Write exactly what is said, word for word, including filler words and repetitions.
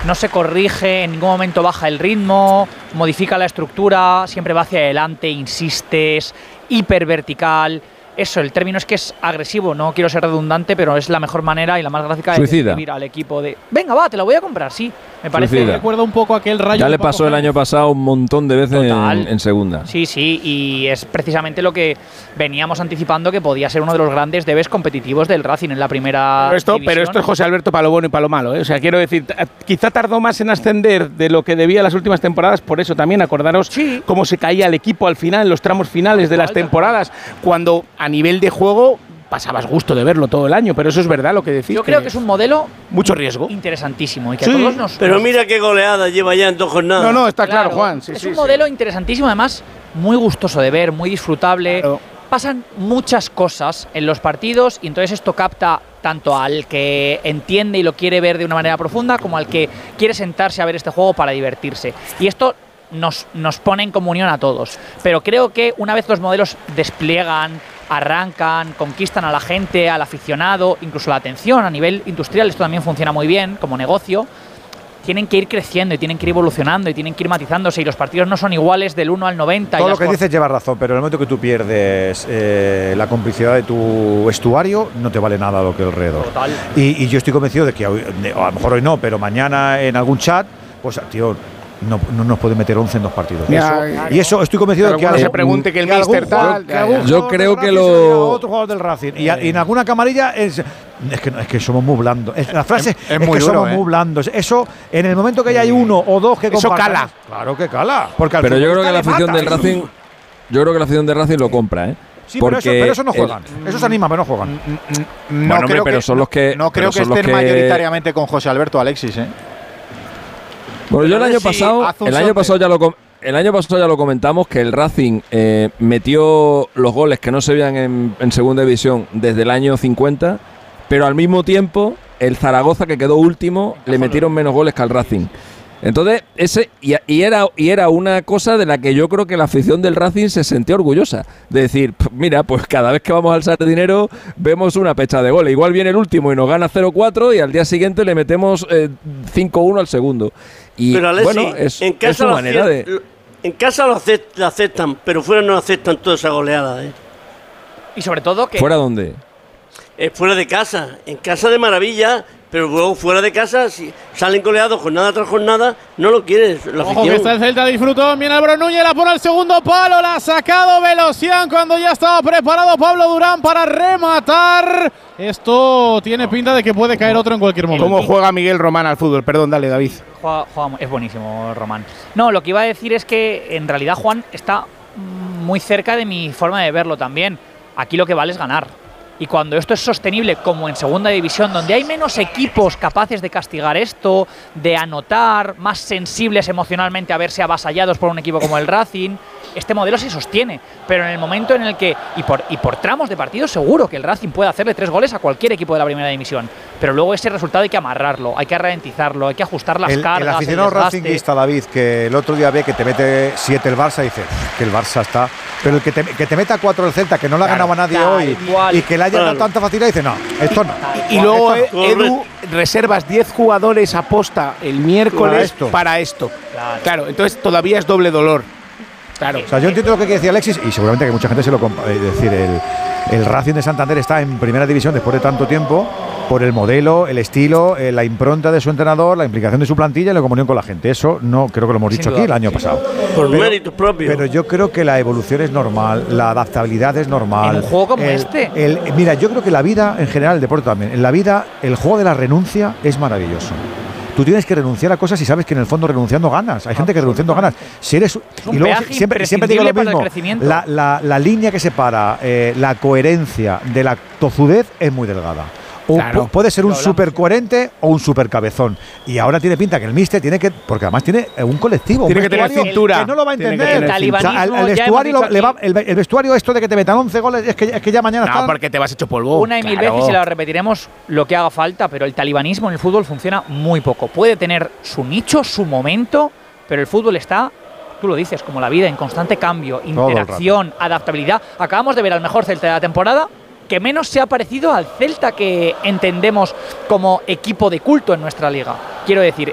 no se corrige, en ningún momento baja el ritmo, modifica la estructura, siempre va hacia adelante, insistes, hipervertical. Eso, el término es que es agresivo, no quiero ser redundante, pero es la mejor manera y la más gráfica de describir al equipo de venga, va, te lo voy a comprar, sí. Me parece. Suicida. Recuerda un poco aquel Rayo. Ya le pasó el año pasado un montón de veces en, en segunda. Sí, sí, y es precisamente lo que veníamos anticipando, que podía ser uno de los grandes debes competitivos del Racing en la primera pero esto, división. Pero esto es José Alberto para lo bueno y para lo malo, ¿eh? O sea, quiero decir, quizá tardó más en ascender de lo que debía las últimas temporadas, por eso también acordaros sí. cómo se caía el equipo al final, en los tramos finales de las temporadas, cuando a nivel de juego pasabas gusto de verlo todo el año, pero eso es verdad lo que decís. Yo creo que es un modelo mucho riesgo, interesantísimo y que sí. a todos nos. Pero mira qué goleada lleva ya en dos jornadas. No, no, está claro, claro Juan. Sí, es sí, un sí. modelo interesantísimo, además muy gustoso de ver, muy disfrutable. Claro. Pasan muchas cosas en los partidos y entonces esto capta tanto al que entiende y lo quiere ver de una manera profunda como al que quiere sentarse a ver este juego para divertirse. Y esto nos, nos pone en comunión a todos. Pero creo que una vez los modelos despliegan, arrancan, conquistan a la gente, al aficionado, incluso la atención a nivel industrial, esto también funciona muy bien como negocio, tienen que ir creciendo y tienen que ir evolucionando y tienen que ir matizándose y los partidos no son iguales del uno al noventa. Todo y lo que por... dices lleva razón, pero en el momento que tú pierdes eh, la complicidad de tu vestuario, no te vale nada lo que alrededor. Total. Y, y yo estoy convencido de que hoy, a lo mejor hoy no, pero mañana en algún chat, pues tío, no, no nos puede meter once en dos partidos. Ya, eso, y eso estoy convencido de que alguno algo, se pregunte que el que míster algún tal. jugador- que algún Yo jugador creo del que Racing lo- se diga a otro jugador del Racing. Y, a- y en alguna camarilla es, es que no, es que somos muy blandos. Es- La frase Es- es, es muy que duro, somos ¿eh? muy blandos. Eso, en el momento que ya hay uno o dos que Eso compartan- cala. Claro que cala. Porque al Pero yo creo que la futbolista le afición del mata. Racing, yo creo que la afición del Racing lo compra, ¿eh? Sí, pero eso, Porque pero eso no el- juegan. Eso se anima, pero no juegan. No Bueno, creo pero que, son los que- no creo pero que son los estén que- mayoritariamente con José Alberto Alexis, ¿eh? Bueno, yo el a ver año si pasado, hace un el año sorteo. pasado ya lo com- el año pasado ya lo comentamos que el Racing eh, metió los goles que no se veían en, en segunda división desde el año cincuenta, pero al mismo tiempo el Zaragoza, que quedó último, le metieron menos goles que al Racing. Entonces, ese y, y era y era una cosa de la que yo creo que la afición del Racing se sentía orgullosa. De decir, "P- mira, pues cada vez que vamos al Sardinero vemos una pecha de goles. Igual viene el último y nos gana cero cuatro y al día siguiente le metemos eh, cinco uno al segundo. Y Pero Alexis, bueno, es, en es casa su lo manera acep- de... En casa lo acep- lo aceptan, pero fuera no aceptan toda esa goleada, ¿eh? Y sobre todo que ¿Fuera dónde? Eh, fuera de casa, en casa de maravilla, pero luego fuera de casa, si salen goleados jornada tras jornada, no lo quieres. La Ojo que afición. está el Celta, disfrutó. Viene Álvaro Núñez, la pone al segundo palo. La ha sacado Velocián cuando ya estaba preparado Pablo Durán para rematar. Esto tiene pinta de que puede caer otro en cualquier momento. ¿Cómo juega Miguel Román al fútbol? Perdón, dale, David. Juega- juega- es buenísimo, Román. No, lo que iba a decir es que en realidad Juan está mm, muy cerca de mi forma de verlo también. Aquí lo que vale es ganar. Y cuando esto es sostenible, como en segunda división, donde hay menos equipos capaces de castigar esto, de anotar, más sensibles emocionalmente a verse avasallados por un equipo como el Racing, este modelo se sostiene. Pero en el momento en el que, y por, y por tramos de partido, seguro que el Racing puede hacerle tres goles a cualquier equipo de la primera división. Pero luego ese resultado hay que amarrarlo, hay que ralentizarlo, hay que ajustar las El, cargas. el aficionado desgaste. racinguista, David, que el otro día ve que te mete siete el Barça, dice que el Barça está. Pero el que te, que te meta cuatro el Celta, que no le ha ganado a nadie tal hoy cual. y que le haya dado Claro. tanta facilidad, dice no, esto no. Y luego, eh, Correcto. Edu, reservas diez jugadores aposta el miércoles Para esto. para esto. Claro. Claro, entonces todavía es doble dolor. Claro. O sea, yo entiendo lo que decía Alexis y seguramente que mucha gente se lo compa. Es decir, el, el Racing de Santander está en primera división después de tanto tiempo por el modelo, el estilo, eh, la impronta de su entrenador, la implicación de su plantilla y la comunión con la gente. Eso no creo que lo hemos Sin dicho duda. aquí el año pasado. Por Pero- méritos propios. Pero yo creo que la evolución es normal, la adaptabilidad es normal. En un juego como El- este. el- mira, yo creo que la vida, en general, el deporte también, en la vida, el juego de la renuncia es maravilloso. Tú tienes que renunciar a cosas y sabes que en el fondo renunciando ganas. Hay gente que renunciando ganas. Si eres, un y luego peaje siempre, siempre digo lo imprescindible para el mismo. crecimiento. La, la- la línea que separa eh, la coherencia de la tozudez es muy delgada. O Claro. pu- puede ser un Lo hablamos. súper coherente o un súper cabezón. Y ahora tiene pinta que el míster tiene que. Porque además tiene eh, un colectivo. Tiene un que tener vestuario cintura. Que no lo va a Tiene que entender. tener O sea, cintura. al- al Ya vestuario hemos lo- le va- dicho el, el vestuario, esto de que te metan once goles, es que, es que ya mañana No, están. porque te vas hecho polvo. Una y mil Claro. veces y la repetiremos lo que haga falta, pero el talibanismo en el fútbol funciona muy poco. Puede tener su nicho, su momento, pero el fútbol está, tú lo dices, como la vida, en constante cambio, el interacción, adaptabilidad. Acabamos de ver al mejor Celta de la temporada, que menos se ha parecido al Celta que entendemos como equipo de culto en nuestra liga. Quiero decir,